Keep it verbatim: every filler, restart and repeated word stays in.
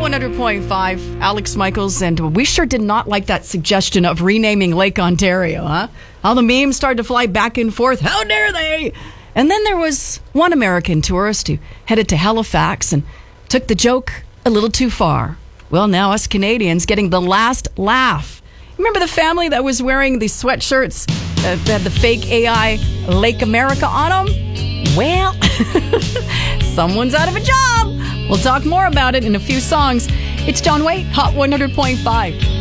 one hundred point five, Alex Michaels, and we sure did not like that suggestion of renaming Lake Ontario, huh? All the memes started to fly back and forth. How dare they? And then there was one American tourist who headed to Halifax and took the joke a little too far. Well, now us Canadians getting the last laugh. Remember the family that was wearing the sweatshirts uh, that had the fake A I Lake America on them? Well, someone's out of a job. We'll talk more about it in a few songs. It's John Waite, Hot one hundred point five.